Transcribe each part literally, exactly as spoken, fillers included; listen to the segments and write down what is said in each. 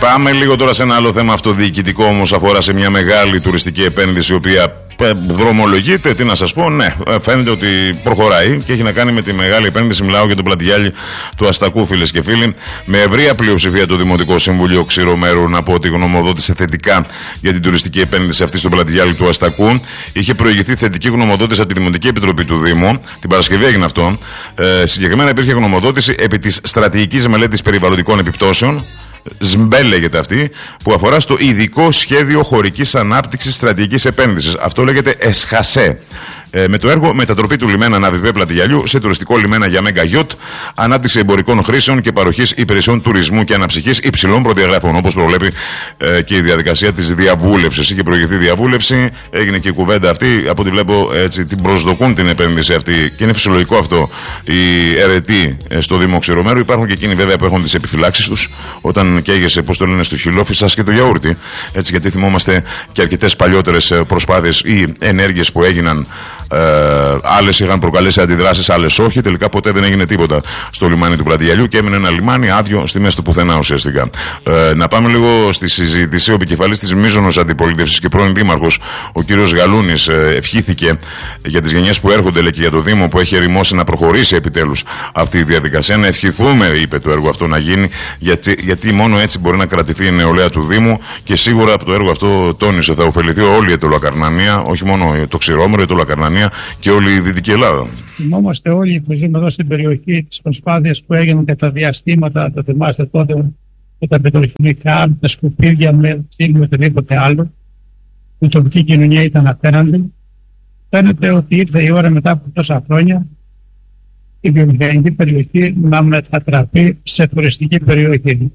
Πάμε λίγο τώρα σε ένα άλλο θέμα αυτοδιοικητικό, όμως αφορά σε μια μεγάλη τουριστική επένδυση, η οποία δρομολογείται. Τι να σας πω, ναι, φαίνεται ότι προχωράει και έχει να κάνει με τη μεγάλη επένδυση. Μιλάω για το πλατηγιάλι του Αστακού, φίλες και φίλοι. Με ευρεία πλειοψηφία το Δημοτικό Συμβούλιο Ξηρομέρου να πω ότι γνωμοδότησε θετικά για την τουριστική επένδυση αυτή στο πλατηγιάλι του Αστακού. Είχε προηγηθεί θετική γνωμοδότηση από τη Δημοτική Επιτροπή του Δήμου. Την Παρασκευή έγινε αυτό. Ε, συγκεκριμένα υπήρχε γνωμοδότηση επί της στρατηγικής μελέτης περιβαλλοντικών επιπτώσεων. ΣΜΠΕ λέγεται αυτή, που αφορά στο ειδικό σχέδιο χωρικής ανάπτυξης στρατηγικής επένδυσης. Αυτό λέγεται ΕΣΧΑΣΕ. Ε, με το έργο μετατροπή του λιμένα Ναβιβέ Πλατηγιαλιού σε τουριστικό λιμένα για μέγα γιότ, ανάπτυξη εμπορικών χρήσεων και παροχής υπηρεσιών τουρισμού και αναψυχής υψηλών προδιαγραφών, όπως προβλέπει ε, και η διαδικασία της διαβούλευσης. Είχε προηγηθεί διαβούλευση, έγινε και η κουβέντα αυτή. Από ό,τι βλέπω, έτσι, την προσδοκούν την επένδυση αυτή και είναι φυσιολογικό αυτό. Οι αιρετοί ε, στο Δήμο Ξηρομέρου, υπάρχουν και εκείνοι βέβαια που έχουν τις επιφυλάξεις τους όταν καίγεσαι, πώς το λένε, στο χυλό, φυσάς και το γιαούρτι. Έτσι, γιατί θυμόμαστε και αρκετές παλιότερες προσπάθειες ή ενέργειες που έγιναν. Ε, άλλες είχαν προκαλέσει αντιδράσεις, άλλες όχι. Τελικά ποτέ δεν έγινε τίποτα στο λιμάνι του Πλατηγιαλιού και έμεινε ένα λιμάνι άδειο στη μέση του πουθενά ουσιαστικά. Ε, να πάμε λίγο στη συζήτηση. Ο επικεφαλής της μείζωνος αντιπολίτευσης και πρώην δήμαρχος, ο κύριος Γαλούνης, ε, ευχήθηκε για τις γενιές που έρχονται, λέει, και για το Δήμο που έχει ερημώσει να προχωρήσει επιτέλους αυτή η διαδικασία. Να ευχηθούμε, είπε, το έργο αυτό να γίνει, γιατί, γιατί μόνο έτσι μπορεί να κρατηθεί η νεολαία του Δήμου και σίγουρα από το έργο αυτό, τόνισε, θα ωφεληθεί όλη η Αιτωλοακαρνανία, όχι μόνο το Ξηρόμερο, η Αιτωλοακαρνανία και όλη η Δυτική Ελλάδα. Θυμόμαστε όλοι που ζούμε εδώ στην περιοχή τις προσπάθειες που έγιναν και τα διαστήματα, το θυμάστε τότε, με τα πετροχημικά, με τα σκουπίδια, με με οτιδήποτε άλλο. Η τοπική κοινωνία ήταν απέναντι. Φαίνεται ότι ήρθε η ώρα μετά από τόσα χρόνια η βιομηχανική περιοχή να μετατραπεί σε τουριστική περιοχή.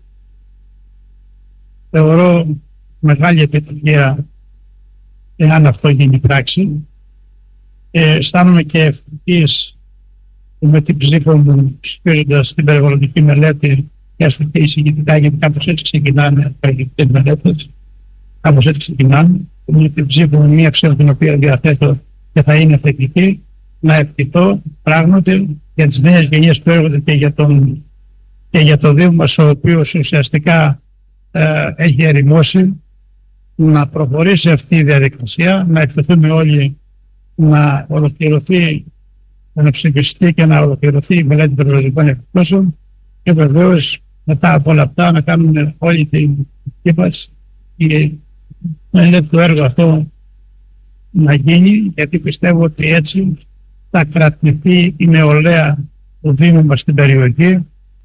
Θεωρώ μεγάλη επιτυχία εάν αυτό γίνει πράξη. Ε, αισθάνομαι και ευτυχής με την ψήφο μου ψηφίζοντας την περιβαλλοντική μελέτη και έστω και εισηγητικά, γιατί κάπως έτσι ξεκινάνε οι μελέτες. Κάπως έτσι ξεκινάνε. Με την ψήφο μου, μία ψήφο την οποία διαθέτω και θα είναι θετική, να ευχηθώ πράγματι για τις νέες γενιές που έρχονται και για, τον, και για το Δήμο μας, ο οποίος ουσιαστικά ε, έχει ερημώσει, να προχωρήσει αυτή η διαδικασία, να ευχηθούμε όλοι να ολοκληρωθεί, να ψηφιστεί και να ολοκληρωθεί η μελέτη περιβαλλοντικών επιπτώσεων και βεβαίως μετά από όλα αυτά να κάνουμε όλη την δική μας και να είναι το έργο αυτό να γίνει, γιατί πιστεύω ότι έτσι θα κρατηθεί η νεολαία του Δήμου μας στην περιοχή.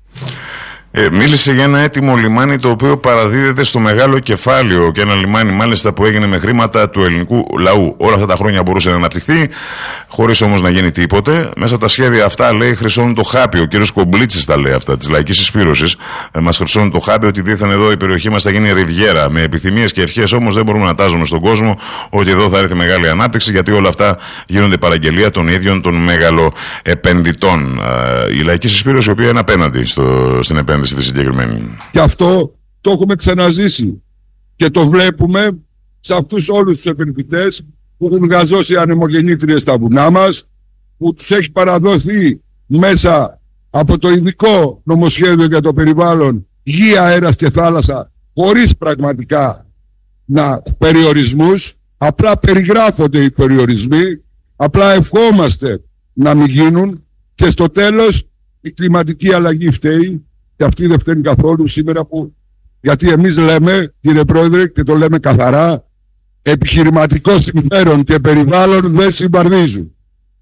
Ε, μίλησε για ένα έτοιμο λιμάνι το οποίο παραδίδεται στο μεγάλο κεφάλαιο και ένα λιμάνι μάλιστα που έγινε με χρήματα του ελληνικού λαού. Όλα αυτά τα χρόνια μπορούσε να αναπτυχθεί χωρίς όμως να γίνει τίποτε. Μέσα από τα σχέδια αυτά, λέει, χρυσώνουν το χάπι. Ο κύριος Κομπλίτσης τα λέει αυτά, της Λαϊκής Συσπήρωσης. Ε, μας χρυσώνουν το χάπι ότι δίθεν εδώ η περιοχή μας θα γίνει ριβιέρα. Με επιθυμίες και ευχές όμως δεν μπορούμε να τάζουμε στον κόσμο ότι εδώ θα έρθει μεγάλη ανάπτυξη, γιατί όλα αυτά γίνονται παραγγελία των ίδιων των μεγαλοεπενδυτών. Ε, η Λαϊκή Συσπήρωση, η οποία είναι απέναντι στο, στην επένδυση. Και αυτό το έχουμε ξαναζήσει και το βλέπουμε σε αυτούς όλους τους επενδυτές που έχουν γαζώσει ανεμογεννήτριες στα βουνά μας, που τους έχει παραδοθεί μέσα από το ειδικό νομοσχέδιο για το περιβάλλον γη, αέρας και θάλασσα, χωρίς πραγματικά να περιορισμούς. Απλά περιγράφονται οι περιορισμοί, απλά ευχόμαστε να μην γίνουν και στο τέλος η κλιματική αλλαγή φταίει. Και αυτή δεν φταίνει καθόλου σήμερα που, γιατί εμείς λέμε, κύριε Πρόεδρε, και το λέμε καθαρά, επιχειρηματικό συμφέρον και περιβάλλον δεν συμβαδίζουν.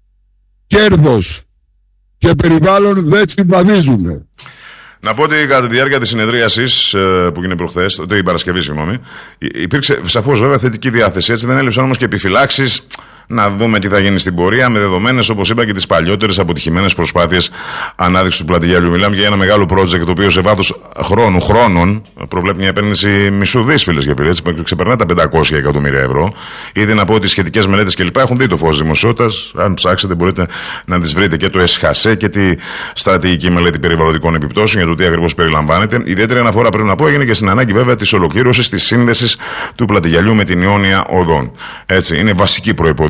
Κέρδος και περιβάλλον δεν συμβαδίζουν. Να πω ότι κατά τη διάρκεια της συνεδρίασης που έγινε προχθές, την Παρασκευή, συγγνώμη, υπήρξε σαφώς βέβαια θετική διάθεση. Έτσι δεν έλειψαν όμως και επιφυλάξεις. Να δούμε τι θα γίνει στην πορεία, με δεδομένες, όπως είπα, και τις παλιότερες αποτυχημένες προσπάθειες ανάδειξης του Πλατηγιαλιού. Μιλάμε για ένα μεγάλο project το οποίο σε βάθος χρόνου, χρόνων, προβλέπει μια επένδυση μισού δις, φίλες και φίλοι, που ξεπερνά τα πεντακόσια εκατομμύρια ευρώ. Ήδη να πω ότι οι σχετικές μελέτες κλπ. Έχουν δει το φως δημοσιότητας. Αν ψάξετε, μπορείτε να τις βρείτε και το ΕΣΧΑΣΕ και τη στρατηγική μελέτη περιβαλλοντικών επιπτώσεων για το τι ακριβώς περιλαμβάνεται. Ιδιαίτερη αναφορά, πρέπει να πω, έγινε και στην ανάγκη βέβαια της ολοκλήρωσης της σύνδεσης του Πλατηγιαλιού με την Ιόνια Οδό. Έτσι, είναι βασική προϋπόθεση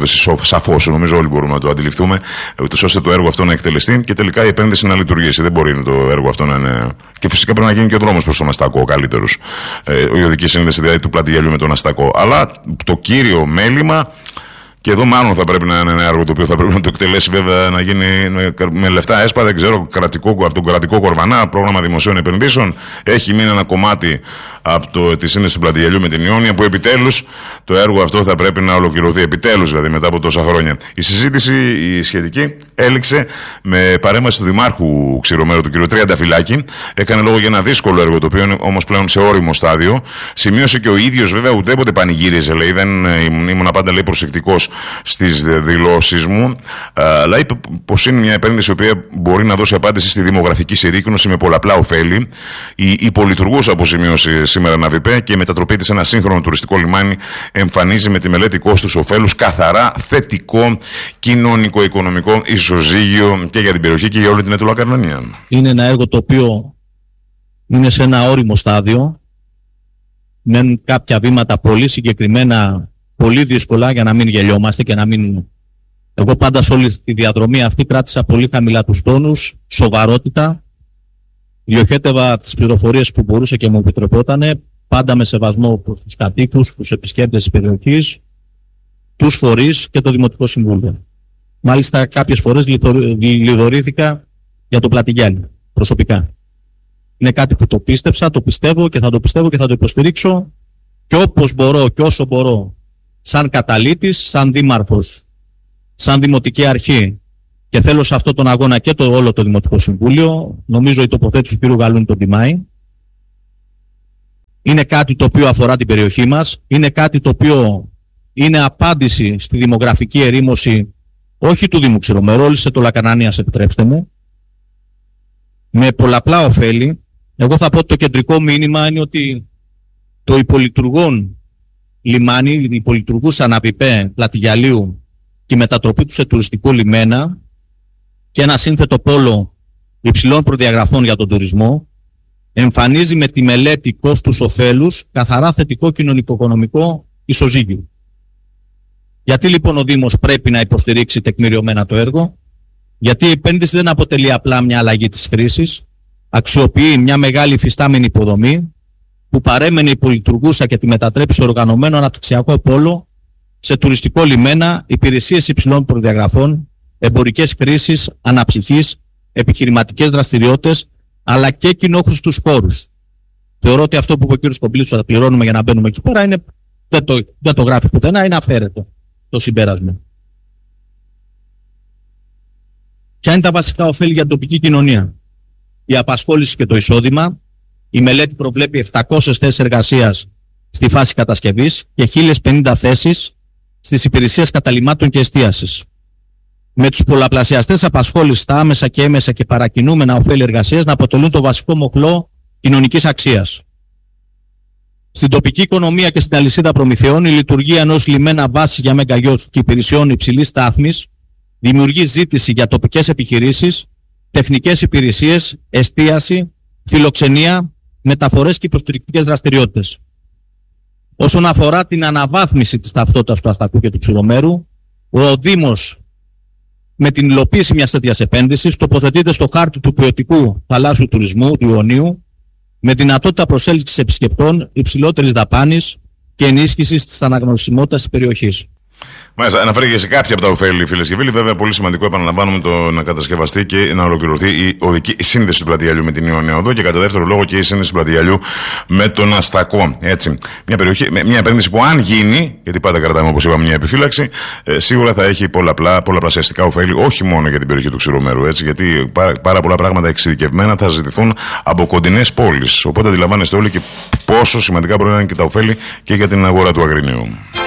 χρηματοδότηση, σαφώς, νομίζω όλοι μπορούμε να το αντιληφθούμε, ούτως ώστε το έργο αυτό να εκτελεστεί και τελικά η επένδυση να λειτουργήσει. Δεν μπορεί το έργο αυτό να είναι. Και φυσικά πρέπει να γίνει και ο δρόμος προς τον Αστακό καλύτερος. Ε, η οδική σύνδεση δηλαδή του Πλατιγιαλιού με τον Αστακό. Αλλά το κύριο μέλημα. Και εδώ μάλλον θα πρέπει να είναι ένα έργο το οποίο θα πρέπει να το εκτελέσει, βέβαια, να γίνει με λεφτά ΕΣΠΑ, δεν ξέρω, κρατικό, από τον κρατικό Κορβανά, πρόγραμμα δημοσίων επενδύσεων. Έχει μείνει ένα κομμάτι από το, τη σύνδεση του Πλατιγιαλιού με την Ιόνια, που επιτέλους το έργο αυτό θα πρέπει να ολοκληρωθεί. Επιτέλους, δηλαδή, μετά από τόσα χρόνια. Η συζήτηση η σχετική έληξε με παρέμβαση του Δημάρχου Ξηρομέρου, του κ. Τριανταφυλάκη. Έκανε λόγο για ένα δύσκολο έργο, το οποίο είναι όμως πλέον σε όριμο στάδιο. Σημείωσε και ο ίδιος, βέβαια, ουδέποτε πανηγύριζε, λέει, δεν ήμουν πάντα, λέει, προσεκτικός στις δηλώσεις μου, αλλά είπε πως είναι μια επένδυση η οποία μπορεί να δώσει απάντηση στη δημογραφική συρρίκνωση με πολλαπλά ωφέλη. Η υπολειτουργούσα, όπως σημείωσε σήμερα να ΒΠ, και η μετατροπή της σε ένα σύγχρονο τουριστικό λιμάνι εμφανίζει με τη μελέτη κόστους ωφέλους καθαρά θετικό κοινωνικο-οικονομικό ισοζύγιο και για την περιοχή και για όλη την Αιτωλακαρνανία. Είναι ένα έργο το οποίο είναι σε ένα όριμο στάδιο, με κάποια βήματα πολύ συγκεκριμένα, πολύ δύσκολα, για να μην γελιόμαστε και να μην. Εγώ πάντα σε όλη τη διαδρομή αυτή κράτησα πολύ χαμηλά τους τόνους, σοβαρότητα. Διοχέτευα τις πληροφορίες που μπορούσε και μου επιτρεπότανε, πάντα με σεβασμό προς τους κατοίκους, τους επισκέπτες της περιοχής, τους φορείς και το Δημοτικό Συμβούλιο. Μάλιστα, κάποιες φορές λιδωρήθηκα για το Πλατιγιάννη, προσωπικά. Είναι κάτι που το πίστεψα, το πιστεύω και θα το πιστεύω και θα το υποστηρίξω, και όπως μπορώ και όσο μπορώ, σαν καταλήτης, σαν δήμαρχος, σαν δημοτική αρχή, και θέλω σε αυτόν τον αγώνα και το όλο το Δημοτικό Συμβούλιο. Νομίζω η τοποθέτηση του κ. Γαλούνη τον τιμάει. Είναι κάτι το οποίο αφορά την περιοχή μας, είναι κάτι το οποίο είναι απάντηση στη δημογραφική ερήμωση, όχι του Δήμου Ξηρομέρου, όλης της Αιτωλακαρνανίας, επιτρέψτε μου, με πολλαπλά ωφέλη. Εγώ θα πω ότι το κεντρικό μήνυμα είναι ότι το υπολειτουργών λιμάνι, η υπολειτουργούσα ΑΠΠ Πλατιγιαλίου και η μετατροπή του σε τουριστικό λιμένα και ένα σύνθετο πόλο υψηλών προδιαγραφών για τον τουρισμό, εμφανίζει με τη μελέτη κόστους ωφέλους καθαρά θετικό κοινωνικο-οικονομικό ισοζύγιο. Γιατί λοιπόν ο Δήμος πρέπει να υποστηρίξει τεκμηριωμένα το έργο? Γιατί η επένδυση δεν αποτελεί απλά μια αλλαγή της χρήσης, αξιοποιεί μια μεγάλη υφιστάμενη υποδομή που παρέμενε υπολειτουργούσα και τη μετατρέπει σε οργανωμένο αναπτυξιακό πόλο, σε τουριστικό λιμένα, υπηρεσίες υψηλών προδιαγραφών, εμπορικές χρήσεις, αναψυχής, επιχειρηματικές δραστηριότητες, αλλά και κοινόχρηστους χώρους. Θεωρώ ότι αυτό που είπε ο κ. Κομπλίτσος, θα πληρώνουμε για να μπαίνουμε εκεί πέρα, είναι, δεν, το, δεν το γράφει πουθενά, είναι αφαίρετο το συμπέρασμα. Ποια είναι τα βασικά ωφέλη για την τοπική κοινωνία? Η απασχόληση και το εισόδημα. Η μελέτη προβλέπει επτακόσιες θέσεις εργασίας στη φάση κατασκευής και χίλιες πενήντα θέσεις στις υπηρεσίες καταλυμάτων και εστίασης. Με τους πολλαπλασιαστές απασχόλησης στα άμεσα και έμεσα και παρακινούμενα ωφέλη εργασίας να αποτελούν το βασικό μοχλό κοινωνικής αξίας. Στην τοπική οικονομία και στην αλυσίδα προμηθειών, η λειτουργία ενός λιμένα βάσης για μεγαγιότ και υπηρεσιών υψηλής στάθμης δημιουργεί ζήτηση για τοπικές επιχειρήσεις, τεχνικές υπηρεσίες, εστίαση, φιλοξενία, μεταφορές και υποστηρικτικές δραστηριότητες. Όσον αφορά την αναβάθμιση της ταυτότητας του Αστακού και του Ξηρομέρου, ο Δήμος με την υλοποίηση μιας τέτοιας επένδυσης τοποθετείται στο χάρτη του ποιοτικού θαλάσσιου τουρισμού του Ιωνίου, με δυνατότητα προσέλκυσης επισκεπτών υψηλότερης δαπάνης και ενίσχυσης της αναγνωσιμότητας της περιοχής. Μάλιστα, αναφέρει σε κάποια από τα ωφέλη, φίλες και φίλοι. Βέβαια, πολύ σημαντικό, επαναλαμβάνουμε, το να κατασκευαστεί και να ολοκληρωθεί η οδική η σύνδεση του Πλατιγιαλιού με την Ιόνια Οδό και κατά δεύτερο λόγο και η σύνδεση του Πλατιγιαλιού με τον Αστακό. Έτσι. Μια, περιοχή, μια επένδυση που, αν γίνει, γιατί πάντα κρατάμε, όπως είπαμε, μια επιφύλαξη, ε, σίγουρα θα έχει πολλαπλά, πολλαπλασιαστικά ωφέλη, όχι μόνο για την περιοχή του Ξηρομέρου. Έτσι, γιατί πάρα, πάρα πολλά πράγματα εξειδικευμένα θα ζητηθούν από κοντινές πόλεις. Οπότε αντιλαμβάνεστε όλοι και πόσο σημαντικά μπορεί να είναι και τα ωφέλη και για την αγορά του Αγρινίου.